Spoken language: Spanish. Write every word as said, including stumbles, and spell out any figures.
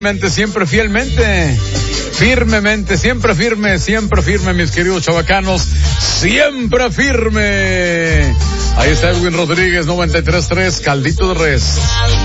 Siempre fielmente, firmemente, siempre firme, siempre firme, mis queridos chavacanos, siempre firme. Ahí está Edwin Rodríguez, noventa y tres punto tres, Caldito de Res.